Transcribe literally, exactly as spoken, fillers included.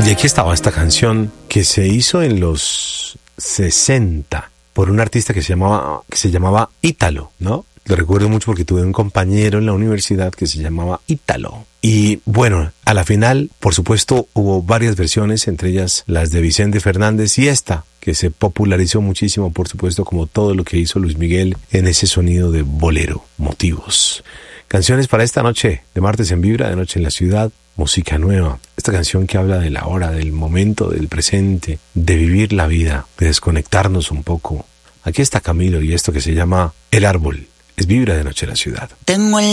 Y aquí estaba esta canción que se hizo en los sesenta por un artista que se llamaba, que se llamaba Ítalo, ¿no? Lo recuerdo mucho porque tuve un compañero en la universidad que se llamaba Ítalo. Y bueno, a la final, por supuesto, hubo varias versiones, entre ellas las de Vicente Fernández y esta, que se popularizó muchísimo, por supuesto, como todo lo que hizo Luis Miguel en ese sonido de bolero, motivos. Canciones para esta noche, de martes en Vibra, de noche en la ciudad, música nueva. Esta canción que habla de la hora, del momento, del presente, de vivir la vida, de desconectarnos un poco. Aquí está Camilo y esto que se llama El Árbol. Es Vibra de noche en la ciudad. Tengo el